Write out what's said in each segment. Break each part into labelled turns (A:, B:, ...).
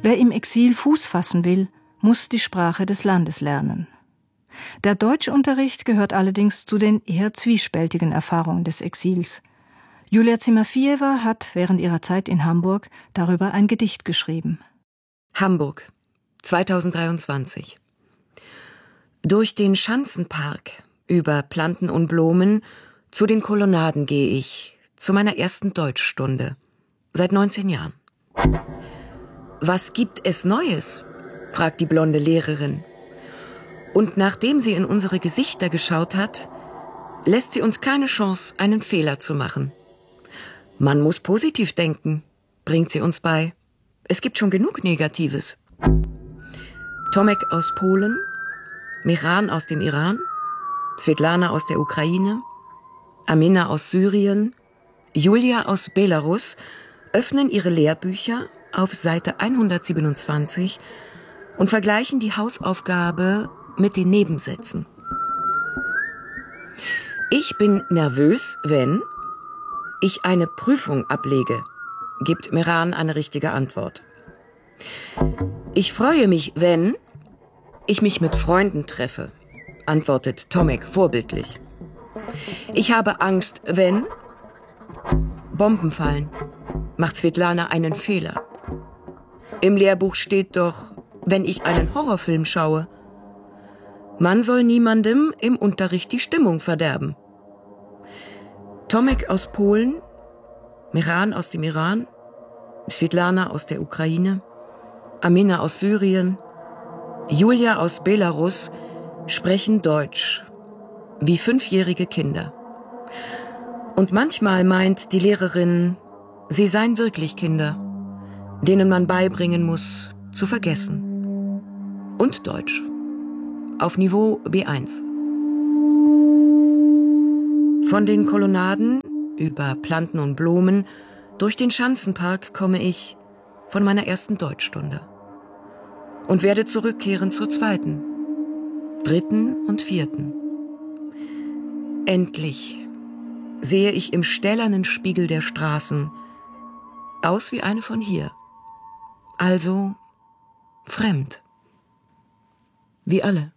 A: Wer im Exil Fuß fassen will, muss die Sprache des Landes lernen. Der Deutschunterricht gehört allerdings zu den eher zwiespältigen Erfahrungen des Exils. Julia Zimafiewa hat während ihrer Zeit in Hamburg darüber ein Gedicht geschrieben.
B: Hamburg, 2023. Durch den Schanzenpark, über Planten und Blumen, zu den Kolonnaden gehe ich, zu meiner ersten Deutschstunde, seit 19 Jahren. »Was gibt es Neues?« fragt die blonde Lehrerin. Und nachdem sie in unsere Gesichter geschaut hat, lässt sie uns keine Chance, einen Fehler zu machen. Man muss positiv denken, bringt sie uns bei. Es gibt schon genug Negatives. Tomek aus Polen, Mehran aus dem Iran, Svetlana aus der Ukraine, Amina aus Syrien, Julia aus Belarus öffnen ihre Lehrbücher auf Seite 127 und vergleichen die Hausaufgabe mit den Nebensätzen. Ich bin nervös, wenn ich eine Prüfung ablege, gibt Mehran eine richtige Antwort. Ich freue mich, wenn ich mich mit Freunden treffe, antwortet Tomek vorbildlich. Ich habe Angst, wenn Bomben fallen, macht Svetlana einen Fehler. Im Lehrbuch steht doch, wenn ich einen Horrorfilm schaue. Man soll niemandem im Unterricht die Stimmung verderben. Tomek aus Polen, Mehran aus dem Iran, Svetlana aus der Ukraine, Amina aus Syrien, Julia aus Belarus sprechen Deutsch, wie 5-jährige Kinder. Und manchmal meint die Lehrerin, sie seien wirklich Kinder, denen man beibringen muss, zu vergessen. Und Deutsch. Auf Niveau B1. Von den Kolonnaden, über Planten und Blumen, durch den Schanzenpark komme ich von meiner ersten Deutschstunde. Und werde zurückkehren zur 2., 3. und 4. Endlich sehe ich im stählernen Spiegel der Straßen aus wie eine von hier. Also fremd. Wie alle.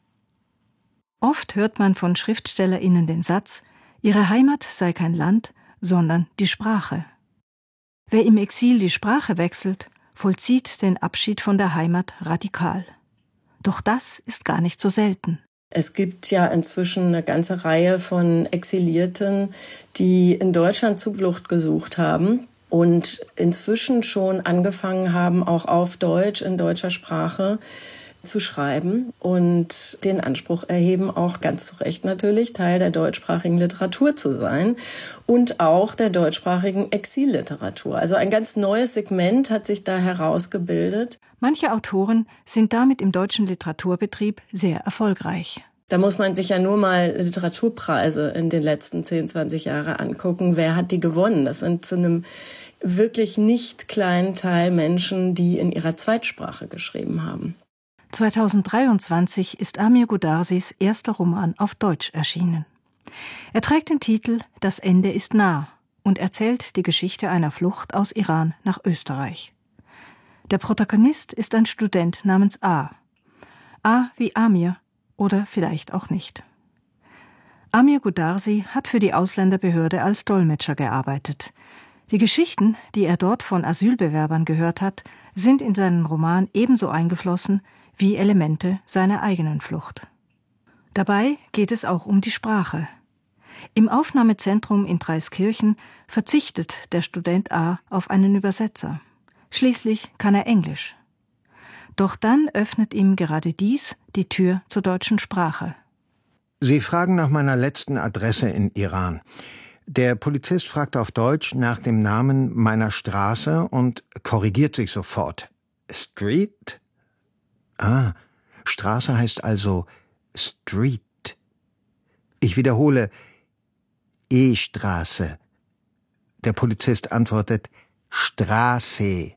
A: Oft hört man von SchriftstellerInnen den Satz, ihre Heimat sei kein Land, sondern die Sprache. Wer im Exil die Sprache wechselt, vollzieht den Abschied von der Heimat radikal. Doch das ist gar nicht so selten.
C: Es gibt ja inzwischen eine ganze Reihe von Exilierten, die in Deutschland Zuflucht gesucht haben und inzwischen schon angefangen haben, auch auf Deutsch, in deutscher Sprache zu schreiben und den Anspruch erheben, auch ganz zu Recht natürlich, Teil der deutschsprachigen Literatur zu sein und auch der deutschsprachigen Exilliteratur. Also ein ganz neues Segment hat sich da herausgebildet.
A: Manche Autoren sind damit im deutschen Literaturbetrieb sehr erfolgreich.
C: Da muss man sich ja nur mal Literaturpreise in den letzten 10, 20 Jahren angucken. Wer hat die gewonnen? Das sind zu einem wirklich nicht kleinen Teil Menschen, die in ihrer Zweitsprache geschrieben haben.
A: 2023 ist Amir Godarsis erster Roman auf Deutsch erschienen. Er trägt den Titel »Das Ende ist nah« und erzählt die Geschichte einer Flucht aus Iran nach Österreich. Der Protagonist ist ein Student namens A. A wie Amir oder vielleicht auch nicht. Amir Godarsi hat für die Ausländerbehörde als Dolmetscher gearbeitet. Die Geschichten, die er dort von Asylbewerbern gehört hat, sind in seinen Roman ebenso eingeflossen wie Elemente seiner eigenen Flucht. Dabei geht es auch um die Sprache. Im Aufnahmezentrum in Dreiskirchen verzichtet der Student A auf einen Übersetzer. Schließlich kann er Englisch. Doch dann öffnet ihm gerade dies die Tür zur deutschen Sprache.
D: Sie fragen nach meiner letzten Adresse in Iran. Der Polizist fragt auf Deutsch nach dem Namen meiner Straße und korrigiert sich sofort. Street? Ah, Straße heißt also Street. Ich wiederhole, E-Straße. Der Polizist antwortet, Straße.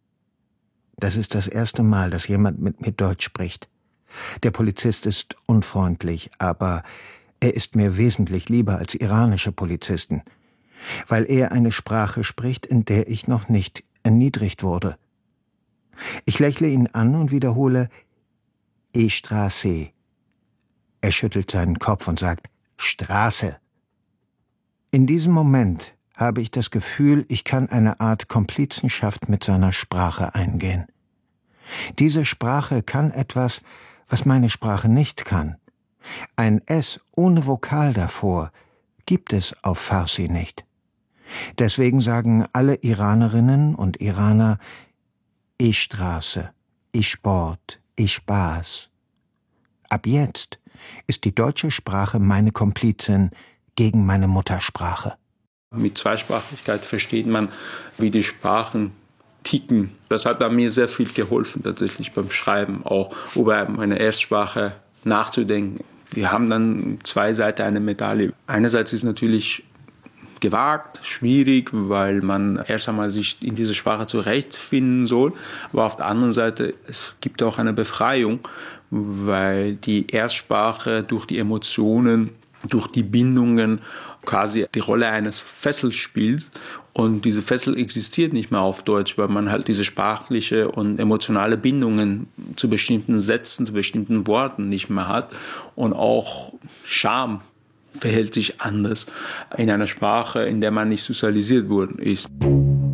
D: Das ist das erste Mal, dass jemand mit mir Deutsch spricht. Der Polizist ist unfreundlich, aber er ist mir wesentlich lieber als iranische Polizisten, weil er eine Sprache spricht, in der ich noch nicht erniedrigt wurde. Ich lächle ihn an und wiederhole Straße. Er schüttelt seinen Kopf und sagt Straße. In diesem Moment habe ich das Gefühl, ich kann eine Art Komplizenschaft mit seiner Sprache eingehen. Diese Sprache kann etwas, was meine Sprache nicht kann. Ein S ohne Vokal davor gibt es auf Farsi nicht. Deswegen sagen alle Iranerinnen und Iraner Straße, Sport, Spaß. Ab jetzt ist die deutsche Sprache meine Komplizin gegen meine Muttersprache.
E: Mit Zweisprachigkeit versteht man, wie die Sprachen ticken. Das hat mir sehr viel geholfen, tatsächlich beim Schreiben, auch über meine Erstsprache nachzudenken. Wir haben dann zwei Seiten einer Medaille. Einerseits ist natürlich gewagt, schwierig, weil man erst einmal sich in dieser Sprache zurechtfinden soll. Aber auf der anderen Seite, es gibt auch eine Befreiung, weil die Erstsprache durch die Emotionen, durch die Bindungen quasi die Rolle eines Fessels spielt. Und diese Fessel existiert nicht mehr auf Deutsch, weil man halt diese sprachliche und emotionale Bindungen zu bestimmten Sätzen, zu bestimmten Worten nicht mehr hat. Und auch Scham verhält sich anders in einer Sprache, in der man nicht sozialisiert worden ist.